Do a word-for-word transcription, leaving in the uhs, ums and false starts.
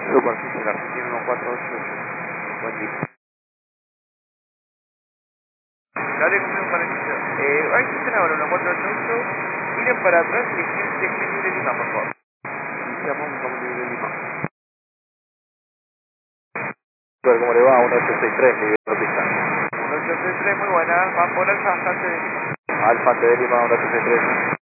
Superficie Argentina uno cuatro ocho. Buen día. Dale, cumple un parecido. Eh, Argentina ahora uno cuatro ocho ocho. Miren para atrás y déjenme libre Lima, por favor. Iniciamos un cambio libre Lima. ¿Cómo le va? uno ocho seis tres, libre pista. uno ocho seis tres, muy buena. Van por Alfa, Alfa de Lima. Alfa de Lima, uno ocho seis tres.